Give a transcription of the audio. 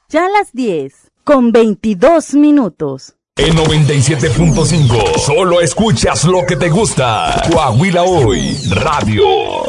Ya las 10:22. En 97.5, solo escuchas lo que te gusta. Coahuila Hoy, Radio.